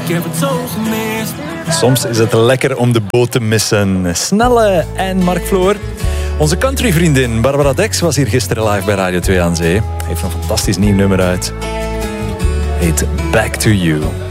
Ik heb het zo gemist. Soms is het lekker om de boot te missen. Snelle en Mark Floor. Onze countryvriendin Barbara Dex was hier gisteren live bij Radio 2 aan Zee. Heeft een fantastisch nieuw nummer uit. Heet Back to You.